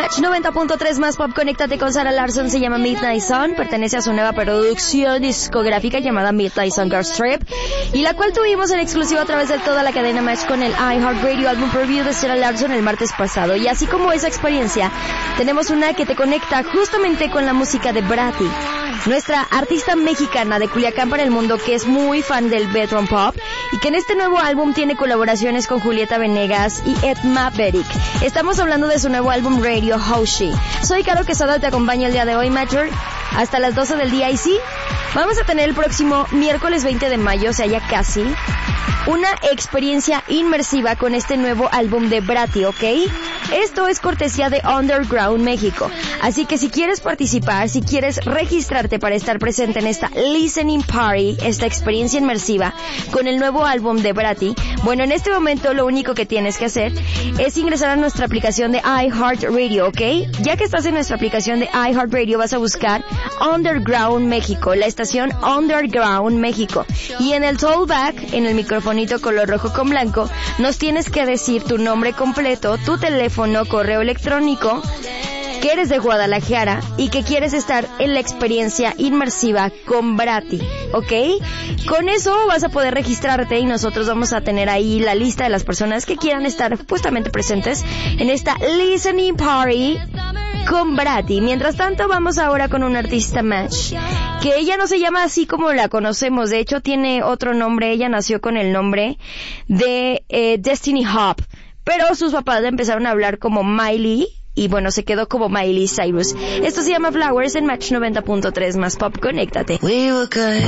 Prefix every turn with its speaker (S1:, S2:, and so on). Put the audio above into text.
S1: Match 90.3 más pop, conéctate con Sarah Larsson, se llama Midnight Sun, pertenece a su nueva producción discográfica llamada Midnight Sun Girls Trip, y la cual tuvimos en exclusiva a través de toda la cadena Match con el iHeartRadio Album Preview de Sarah Larsson el martes pasado. Y así como esa experiencia, tenemos una que te conecta justamente con la música de Bratty, nuestra artista mexicana de Culiacán para el mundo, que es muy fan del bedroom pop y que en este nuevo álbum tiene colaboraciones con Julieta Venegas y Ed Maverick. Estamos hablando de su nuevo álbum Radio Hoshi. Soy Caro Quesada, te acompaño el día de hoy, Matcher, hasta las 12 del día. Y sí, vamos a tener el próximo miércoles 20 de mayo, o sea, ya casi, una experiencia inmersiva con este nuevo álbum de Bratty, ¿ok? Esto es cortesía de Underground México. Así que si quieres participar, si quieres registrarte para estar presente en esta listening party, esta experiencia inmersiva con el nuevo álbum de Bratty, bueno, en este momento lo único que tienes que hacer es ingresar a nuestra aplicación de iHeartRadio, ¿ok? Ya que estás en nuestra aplicación de iHeartRadio, vas a buscar Underground México, la estación Underground México. Y en el tollback, en el microfonito color rojo con blanco, nos tienes que decir tu nombre completo, tu teléfono, correo electrónico, que eres de Guadalajara y que quieres estar en la experiencia inmersiva con Bratty, ¿ok? Con eso vas a poder registrarte y nosotros vamos a tener ahí la lista de las personas que quieran estar justamente presentes en esta listening party con Bratty. Mientras tanto, vamos ahora con una artista Match, que ella no se llama así como la conocemos, de hecho tiene otro nombre. Ella nació con el nombre de Destiny Hop, pero sus papás le empezaron a hablar como Miley, y bueno, se quedó como Miley Cyrus. Esto se llama Flowers en Match 90.3 más pop, conéctate.
S2: We were good,